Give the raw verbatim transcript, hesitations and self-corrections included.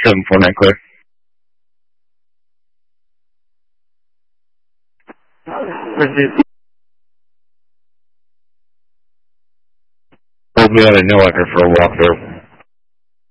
seven four nine clear. Proceed. Hold me on a no anchor for a walkthrough.